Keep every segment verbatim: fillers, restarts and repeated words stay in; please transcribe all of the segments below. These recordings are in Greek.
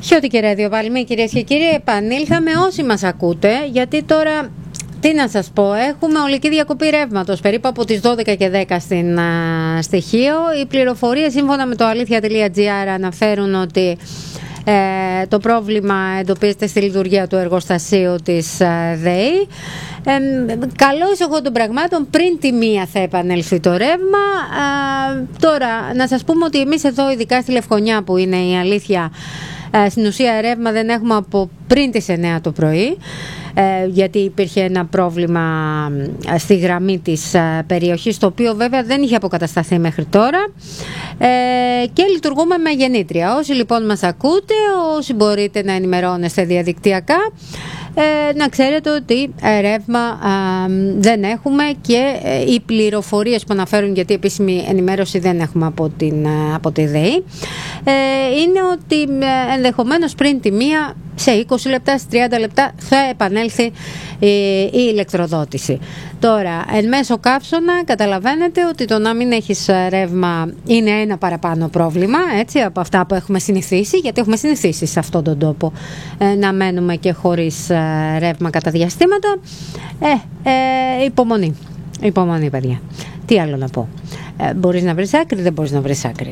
Χιώτικη ραδιοπαλμή, κυρίες και κύριοι, επανήλθαμε όσοι μας ακούτε, γιατί τώρα, τι να σας πω, έχουμε ολική διακοπή ρεύματος, περίπου από τις δώδεκα και δέκα στην α, στοιχείο. Οι πληροφορίες σύμφωνα με το αλήθεια τελεία τζι άρ αναφέρουν ότι ε, το πρόβλημα εντοπίζεται στη λειτουργία του εργοστασίου της ε, ΔΕΗ. Ε, καλώς εγώ των πραγμάτων, πριν τη μία θα επανέλθει το ρεύμα. Ε, τώρα, να σας πούμε ότι εμείς εδώ, ειδικά στη Λευκονιά, που είναι η αλήθεια, ε, στην ουσία ρεύμα δεν έχουμε από πριν τις εννιά το πρωί, ε, γιατί υπήρχε ένα πρόβλημα στη γραμμή της ε, περιοχής, το οποίο βέβαια δεν είχε αποκατασταθεί μέχρι τώρα, ε, και λειτουργούμε με γεννήτρια. Όσοι λοιπόν μας ακούτε, όσοι μπορείτε να ενημερώνεστε διαδικτυακά, Ε, να ξέρετε ότι ε, ρεύμα ε, δεν έχουμε, και ε, οι πληροφορίες που αναφέρουν, γιατί επίσημη ενημέρωση δεν έχουμε από, την, ε, από τη ΔΕΗ, ε, είναι ότι ε, ενδεχομένως πριν τη μία, σε είκοσι λεπτά, σε τριάντα λεπτά θα επανέλθει η, η ηλεκτροδότηση. Τώρα, εν μέσω καύσωνα, καταλαβαίνετε ότι το να μην έχεις ρεύμα είναι ένα παραπάνω πρόβλημα, έτσι, από αυτά που έχουμε συνηθίσει, γιατί έχουμε συνηθίσει σε αυτόν τον τόπο ε, να μένουμε και χωρίς ε, ρεύμα κατά διαστήματα. Ε, ε, υπομονή, υπομονή παιδιά. Τι άλλο να πω, ε, μπορείς να βρεις άκρη, δεν μπορείς να βρεις άκρη.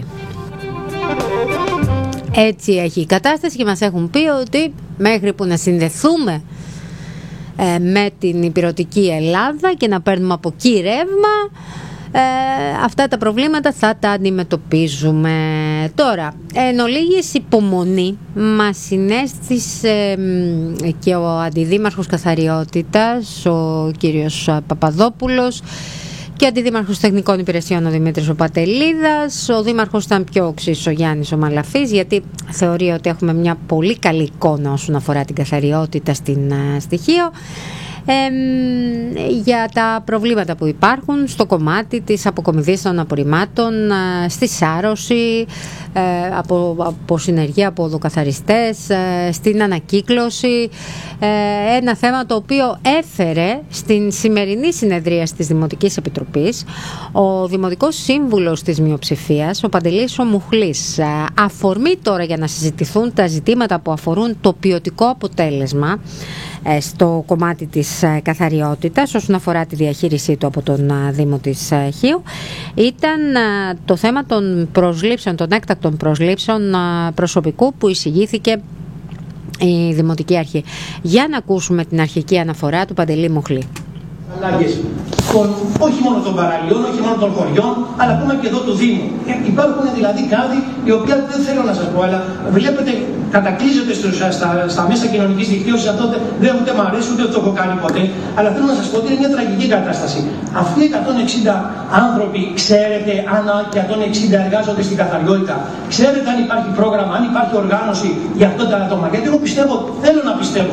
Έτσι έχει η κατάσταση, και μας έχουν πει ότι μέχρι που να συνδεθούμε ε, με την υπηρετική Ελλάδα και να παίρνουμε από εκεί ρεύμα, ε, αυτά τα προβλήματα θα τα αντιμετωπίζουμε. Τώρα, εν ολίγης υπομονή, μας συνέστησε ε, και ο αντιδήμαρχος Καθαριότητας, ο κύριος Παπαδόπουλος, και αντιδήμαρχος τεχνικών υπηρεσιών ο Δημήτρης ο Πατελίδας. Ο δήμαρχος ήταν πιο οξύς, ο Γιάννης ο Μαλαφής, γιατί θεωρεί ότι έχουμε μια πολύ καλή εικόνα όσον αφορά την καθαριότητα στην uh, στοιχείο, ε, για τα προβλήματα που υπάρχουν στο κομμάτι της αποκομιδής των απορριμμάτων, uh, στη σάρωση, uh, από, από συνεργεία από οδοκαθαριστές, uh, στην ανακύκλωση, uh, ένα θέμα το οποίο έφερε στην σημερινή συνεδρία της Δημοτικής Επιτροπής ο Δημοτικός Σύμβουλος της Μειοψηφίας, ο Παντελής ο Μουχλής. Uh, αφορμή τώρα για να συζητηθούν τα ζητήματα που αφορούν το ποιοτικό αποτέλεσμα στο κομμάτι της καθαριότητας όσον αφορά τη διαχείρισή του από τον Δήμο της Χίου, ήταν το θέμα των προσλήψεων, των έκτακτων προσλήψεων προσωπικού που εισηγήθηκε η Δημοτική Αρχή. Για να ακούσουμε την αρχική αναφορά του Παντελή Μουχλή. Ανάγκες των, όχι μόνο των παραλίων, όχι μόνο των χωριών, αλλά πούμε και εδώ του Δήμου. Ε, υπάρχουν δηλαδή κάτι οι οποία δεν θέλω να σας πω, αλλά βλέπετε, κατακλείζεται στους, στα, στα μέσα κοινωνικής δικτύωσης, αυτό δεν ούτε μ' αρέσει ούτε το έχω κάνει ποτέ, αλλά θέλω να σας πω ότι είναι μια τραγική κατάσταση. Αυτοί οι εκατόν εξήντα άνθρωποι, ξέρετε αν και εκατόν εξήντα εργάζονται στην καθαριότητα, ξέρετε αν υπάρχει πρόγραμμα, αν υπάρχει οργάνωση για αυτά τα άτομα? Γιατί εγώ πιστεύω, θέλω να πιστεύω